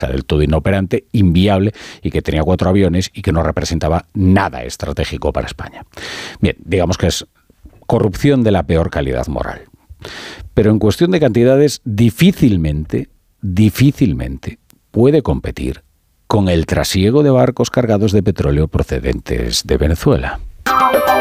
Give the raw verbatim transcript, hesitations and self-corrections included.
del todo inoperante, inviable, y que tenía cuatro aviones y que no representaba nada estratégico para España. Bien, digamos que es corrupción de la peor calidad moral. Pero en cuestión de cantidades, difícilmente, difícilmente puede competir con el trasiego de barcos cargados de petróleo procedentes de Venezuela.